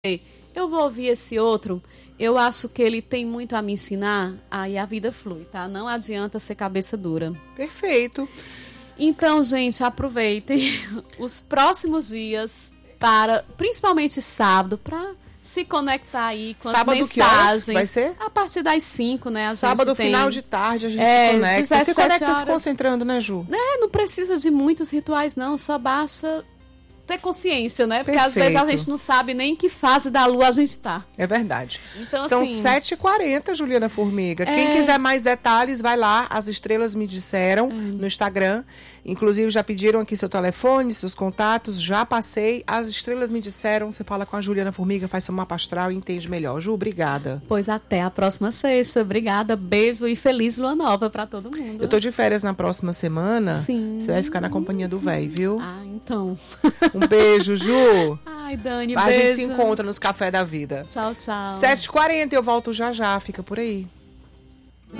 eu vou ouvir esse outro, eu acho que ele tem muito a me ensinar, aí a vida flui, tá? Não adianta ser cabeça dura. Perfeito. Então, gente, aproveitem os próximos dias para, principalmente sábado, para se conectar aí com sábado, as mensagens. Que horas vai ser? A partir das 5, né? Sábado, final de tarde, a gente se conecta. Se conecta horas, se concentrando, né, Ju? Não precisa de muitos rituais, não. Só basta ter consciência, né? Porque Perfeito. às vezes a gente não sabe nem em que fase da lua a gente tá. É verdade. Então, são assim, 7h40, Juliana Formiga. Quem quiser mais detalhes, vai lá. As estrelas me disseram no Instagram. Inclusive, já pediram aqui seu telefone, seus contatos. Já passei. As estrelas me disseram. Você fala com a Juliana Formiga, faz seu mapa astral e entende melhor. Ju, obrigada. Pois até a próxima sexta. Obrigada, beijo e feliz lua nova pra todo mundo. Eu tô de férias na próxima semana. Sim. Você vai ficar na companhia do véi, viu? Ah, então. Um beijo, Ju. Ai, Dani, a beijo. gente se encontra nos Café da Vida. Tchau, tchau. 7h40, eu volto já já. Fica por aí.